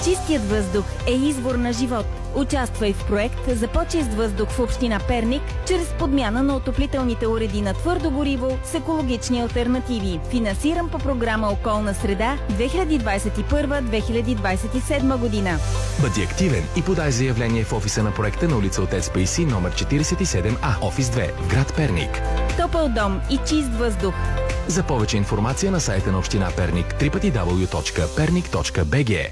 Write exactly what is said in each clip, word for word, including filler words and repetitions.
Чистият въздух е извор на живот. Участвай в проект за по-чист въздух в община Перник чрез подмяна на отоплителните уреди на твърдо гориво с екологични алтернативи. Финансиран по програма Околна среда две хиляди двадесет и първа - две хиляди двадесет и седма година. Бъди активен и подай заявление в офиса на проекта на улица Отец Паисий, номер четиридесет и седем А, офис две, в град Перник. Топъл дом и чист въздух. За повече информация на сайта на община Перник дабъл ю дабъл ю дабъл ю точка перник точка би джи.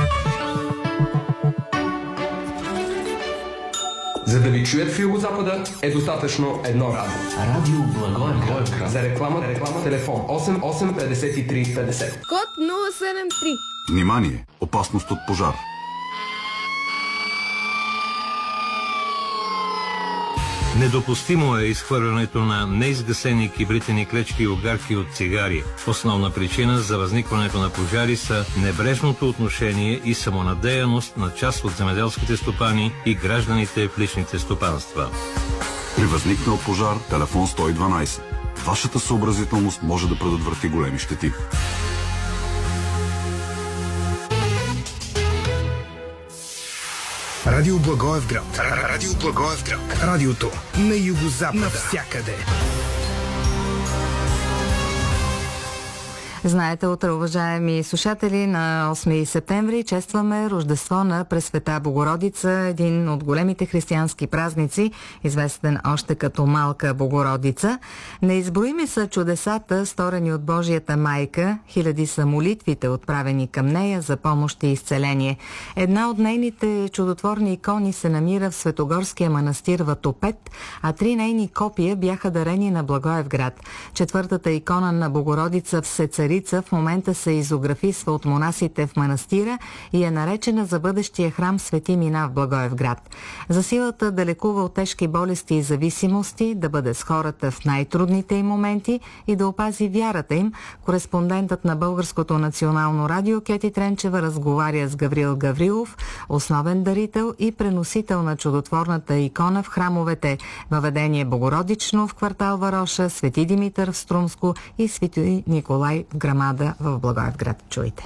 За да ви чуят в Югозапада е достатъчно едно радио. Радио Благоевград. За реклама, реклама, телефон осем осем петдесет и три петдесет. Код нула седем три. Внимание! Опасност от пожар. Недопустимо е изхвърлянето на неизгасени кибритени клечки и огарки от цигари. Основна причина за възникването на пожари са небрежното отношение и самонадеяност на част от земеделските стопани и гражданите в личните стопанства. При възникнал пожар, телефон сто и дванадесет. Вашата съобразителност може да предотврати големи щети. Радио Благоевград. Радио Благоевград. Радиото на Югозапада. Навсякъде. Знаете, утре, уважаеми слушатели, на осми септември честваме Рождество на Пресвета Богородица, един от големите християнски празници, известен още като Малка Богородица. Неизброими са чудесата, сторени от Божията майка, хиляди са молитвите, отправени към нея за помощ и изцеление. Една от нейните чудотворни икони се намира в Светогорския манастир Ватопед, а три нейни копия бяха дарени на Благоевград. Четвъртата икона на Богородица Всецарица в момента се изографисва от монасите в манастира и е наречена за бъдещия храм Свети Мина в Благоевград. За силата да лекува от тежки болести и зависимости, да бъде с хората в най-трудните им моменти и да опази вярата им, кореспондентът на Българското национално радио Кети Тренчева разговаря с Гаврил Гаврилов, основен дарител и преносител на чудотворната икона в храмовете Въведение Богородично в квартал Вароша, Свети Димитър в Струмско и Свети Николай в Грамада в Благоевград. Чуйте.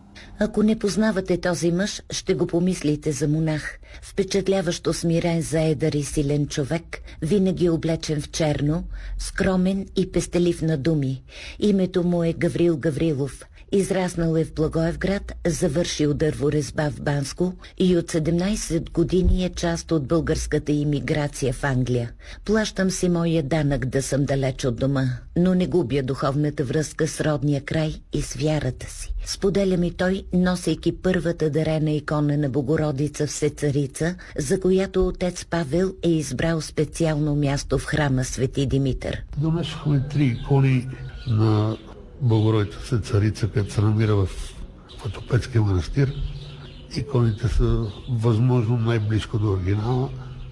Ако не познавате този мъж, ще го помислите за монах. Впечатляващо смирен, заедър и силен човек, винаги облечен в черно, скромен и пестелив на думи. Името му е Гаврил Гаврилов. Израснал е в Благоевград, завършил дърворезба в Банско и от седемнадесет години е част от българската имиграция в Англия. Плащам си моя данък да съм далеч от дома, но не губя духовната връзка с родния край и с вярата си. Споделя ми той, носейки първата дарена икона на Богородица Всецарица, за която отец Павел е избрал специално място в храма Свети Димитър. Донесохме три икони на Богородица Всецарица, където се намира в Ватопедския манастир. Иконите са възможно най-близко до оригинала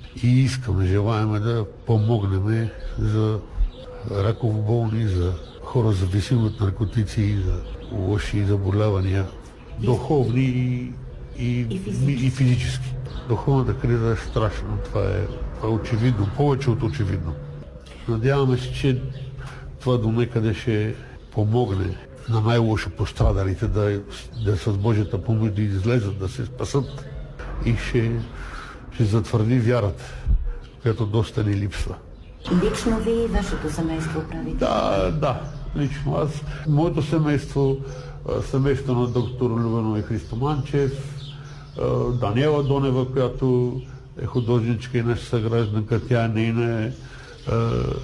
и искаме, желаеме да помогнем за раково болни, за хора зависими от наркотици и за лоши заболявания, духовни и, и, и, физически. и физически. Духовната криза е страшна, това е, това е очевидно, повече от очевидно. Надяваме се, че това до некъде ще помогне на най-лошо пострадалите да, да с Божията помощ да излезат, да се спасат и ще, ще затвърди вярата, която доста ни липсва. Лично ви и вашето семейство правите? Да, да, лично аз. Моето семейство, семейство на доктор Любено и Христо Манчев, Даниела Донева, която е художничка и наша съгражданка, тя нейна е